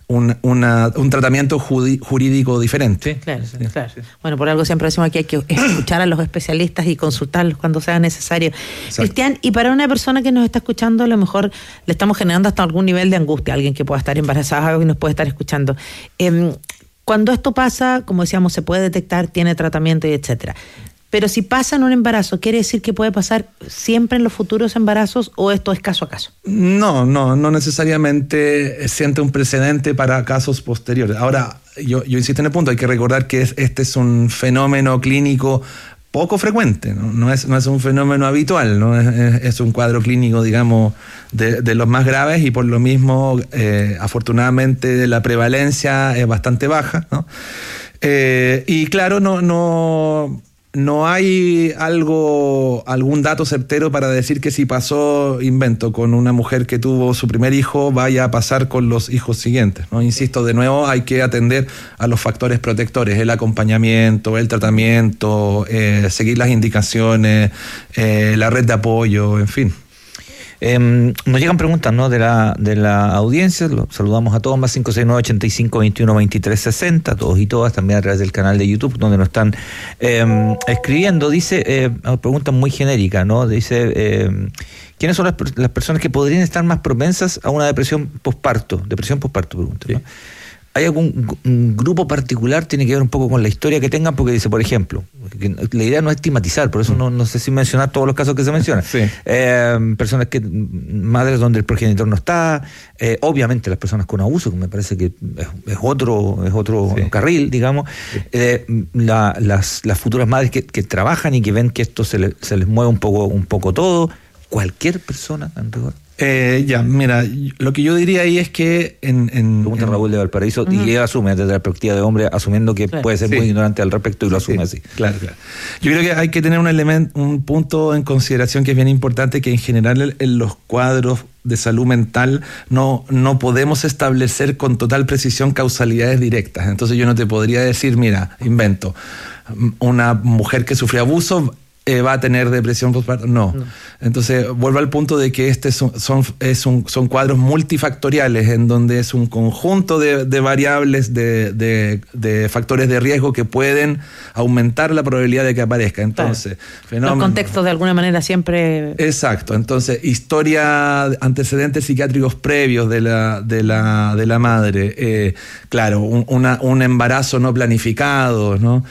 un tratamiento jurídico diferente. Sí, claro. Bueno, por algo siempre decimos que hay que escuchar a los especialistas y consultarlos cuando sea necesario. Exacto. Cristian, y para una persona que nos está escuchando, a lo mejor le estamos generando hasta algún nivel de angustia, alguien que pueda estar embarazada y nos puede estar escuchando. Cuando esto pasa, como decíamos, se puede detectar, tiene tratamiento y etcétera. Pero si pasa en un embarazo, ¿quiere decir que puede pasar siempre en los futuros embarazos o esto es caso a caso? No necesariamente siente un precedente para casos posteriores. Ahora, yo insisto en el punto, hay que recordar que este es un fenómeno clínico poco frecuente, no es un fenómeno habitual, ¿no? Es un cuadro clínico, digamos, de los más graves y por lo mismo, afortunadamente, la prevalencia es bastante baja, ¿no? Y claro, no hay algún dato certero para decir que si pasó, con una mujer que tuvo su primer hijo, vaya a pasar con los hijos siguientes, ¿no? Insisto, de nuevo, hay que atender a los factores protectores, el acompañamiento, el tratamiento, seguir las indicaciones, la red de apoyo, en fin. Nos llegan preguntas, ¿no?, de la audiencia. Los saludamos a todos, más 569-85-21-23-60, todos y todas, también a través del canal de YouTube, donde nos están escribiendo. Dice, pregunta muy genérica, ¿no? Dice, ¿quiénes son las personas que podrían estar más propensas a una depresión posparto? Depresión posparto, pregunta, ¿no? Sí. ¿Hay algún grupo particular? Tiene que ver un poco con la historia que tengan, porque dice, por ejemplo, que la idea no es estigmatizar, por eso no sé si mencionar todos los casos que se mencionan. Sí. Personas madres donde el progenitor no está, obviamente las personas con abuso, que me parece que es otro sí, carril, digamos. Sí. Las futuras madres que trabajan y que ven que esto se les mueve un poco todo. Cualquier persona, en rigor. Mira, lo que yo diría ahí es que pregunta Raúl de Valparaíso, y él asume desde la perspectiva de hombre, asumiendo que puede ser muy ignorante al respecto y lo asume así. Claro. Yo creo que hay que tener un punto en consideración que es bien importante, que en general en los cuadros de salud mental no podemos establecer con total precisión causalidades directas. Entonces yo no te podría decir, mira, una mujer que sufrió abuso va a tener depresión postparto. No. Entonces, vuelvo al punto de que son cuadros multifactoriales, en donde es un conjunto de variables, de factores de riesgo que pueden aumentar la probabilidad de que aparezca. Entonces, los contextos de alguna manera siempre... Exacto. Entonces, historia, antecedentes psiquiátricos previos de la madre, claro, un embarazo no planificado, ¿no?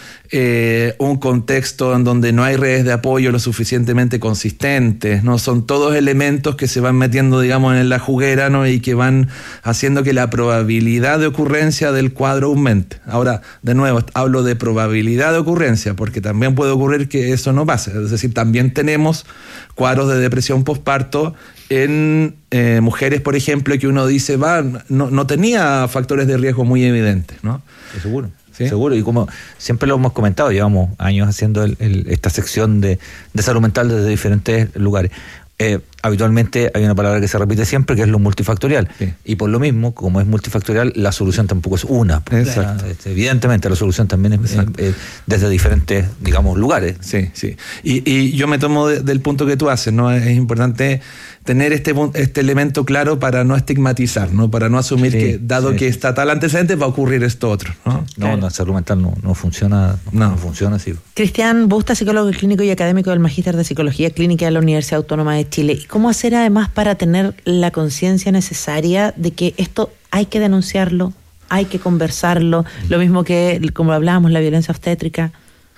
Un contexto en donde no hay redes de apoyo lo suficientemente consistentes, ¿no? Son todos elementos que se van metiendo, digamos, en la juguera, ¿no? Y que van haciendo que la probabilidad de ocurrencia del cuadro aumente. Ahora, de nuevo, hablo de probabilidad de ocurrencia, porque también puede ocurrir que eso no pase. Es decir, también tenemos cuadros de depresión posparto en mujeres, por ejemplo, que uno dice, no tenía factores de riesgo muy evidentes, ¿no? Seguro. ¿Sí? Seguro, y como siempre lo hemos comentado, llevamos años haciendo esta sección de salud mental desde diferentes lugares. Habitualmente hay una palabra que se repite siempre, que es lo multifactorial. Sí. Y por lo mismo, como es multifactorial, la solución tampoco es una. Exacto. Evidentemente la solución también es desde diferentes, digamos, lugares. Sí. Y yo me tomo del punto que tú haces, ¿no? Es importante tener este elemento claro para no estigmatizar, ¿no? Para no asumir que, dado que está tal antecedente, va a ocurrir esto otro, ¿no? No, la salud mental no funciona, no funciona así. Cristian Busta, psicólogo clínico y académico del Magíster de Psicología Clínica de la Universidad Autónoma de Chile. ¿Cómo hacer además para tener la conciencia necesaria de que esto hay que denunciarlo, hay que conversarlo? Lo mismo que, como hablábamos, la violencia obstétrica.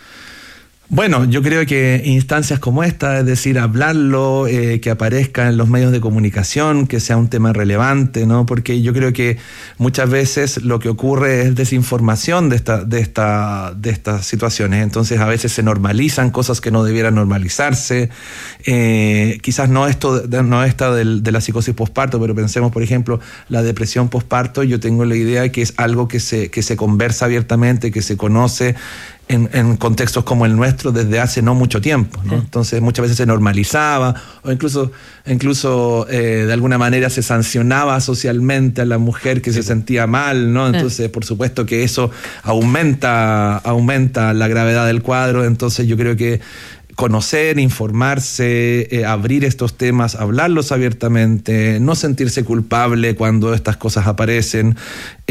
Bueno, yo creo que instancias como esta, es decir, hablarlo, que aparezca en los medios de comunicación, que sea un tema relevante, ¿no? Porque yo creo que muchas veces lo que ocurre es desinformación de estas situaciones. Entonces, a veces se normalizan cosas que no debieran normalizarse. Quizás no esta de la psicosis posparto, pero pensemos, por ejemplo, la depresión posparto. Yo tengo la idea de que es algo que se conversa abiertamente, que se conoce en contextos como el nuestro desde hace no mucho tiempo, ¿no? Sí. Entonces muchas veces se normalizaba o incluso de alguna manera se sancionaba socialmente a la mujer que se sentía mal, ¿no? Entonces por supuesto que eso aumenta la gravedad del cuadro. Entonces yo creo que conocer, informarse, abrir estos temas, hablarlos abiertamente, no sentirse culpable cuando estas cosas aparecen,